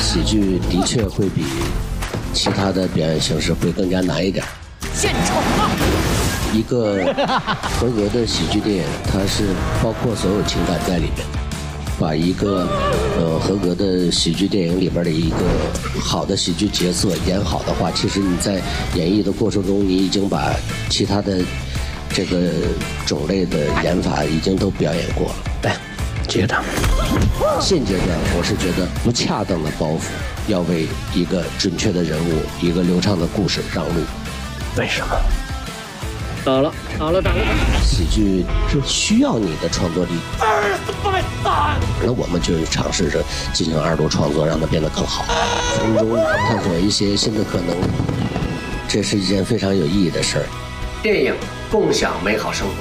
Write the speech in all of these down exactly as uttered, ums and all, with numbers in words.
喜剧的确会比其他的表演形式会更加难一点。 献丑吧！ 一个合格的喜剧电影，它是包括所有情感在里面。把一个呃合格的喜剧电影里边的一个好的喜剧角色演好的话，其实你在演绎的过程中，你已经把其他的这个种类的演法已经都表演过了。来，接着。现阶段我是觉得不恰当的包袱要为一个准确的人物、一个流畅的故事让路。 为什么？ 打了，打了，打了！ 喜剧是需要你的创作力。那我们就尝试着进行二度创作，让它变得更好，从中探索一些新的可能。这是一件非常有意义的事儿。 电影共享美好生活。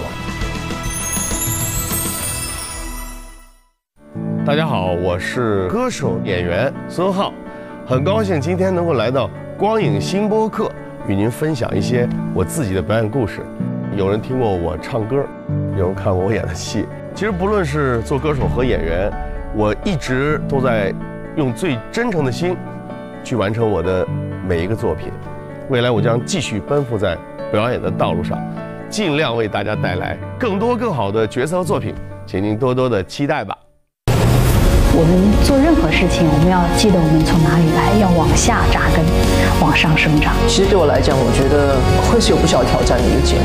大家好，我是歌手演员孙浩，很高兴今天能够来到光影新播客，与您分享一些我自己的表演故事。有人听过我唱歌，有人看过我演的戏。其实不论是做歌手和演员，我一直都在用最真诚的心去完成我的每一个作品。未来我将继续奔赴在表演的道路上，尽量为大家带来更多更好的角色和作品，请您多多的期待吧。 我们做任何事情，我们要记得我们从哪里来，要往下扎根，往上生长。 其实对我来讲，我觉得会是有不小挑战的一个节目，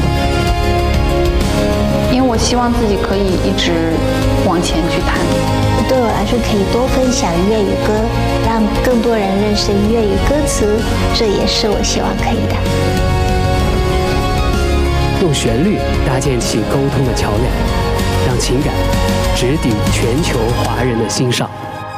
因为我希望自己可以一直往前去谈。 对我来说，可以多分享粤语歌，让更多人认识粤语歌词，这也是我希望可以的。 用旋律搭建起沟通的桥梁，让情感直抵全球华人的心上。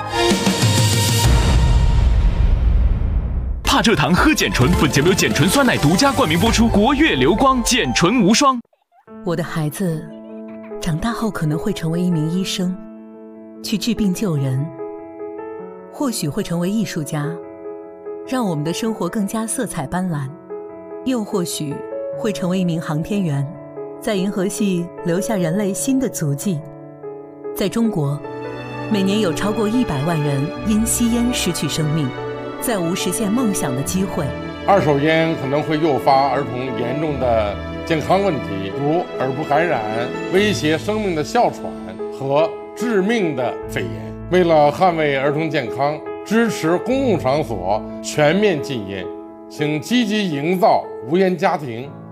帕蔗糖喝碱醇，本节目由碱醇酸奶独家冠名播出，国粤流光，碱醇无双。 我的孩子长大后可能会成为一名医生，去治病救人，或许会成为艺术家，让我们的生活更加色彩斑斓，又或许会成为一名航天员，在银河系留下人类新的足迹。在中国，每年有超过一百万人因吸烟失去生命，再无实现梦想的机会。 二手烟可能会诱发儿童严重的健康问题，如耳部感染、威胁生命的哮喘和致命的肺炎。为了捍卫儿童健康，支持公共场所全面禁烟，请积极营造无烟家庭。